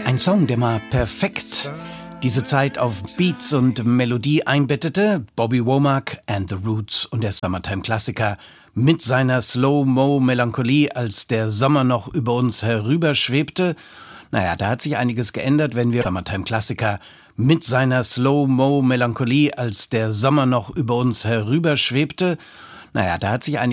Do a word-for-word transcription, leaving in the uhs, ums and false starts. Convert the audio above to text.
Ein Song, der mal perfekt diese Zeit auf Beats und Melodie einbettete. Bobby Womack and the Roots und der Summertime-Klassiker mit seiner Slow-Mo-Melancholie, als der Sommer noch über uns herüberschwebte. Naja, da hat sich einiges geändert, wenn wir Summertime-Klassiker mit seiner Slow-Mo-Melancholie, als der Sommer noch über uns herüberschwebte. Naja, da hat sich einiges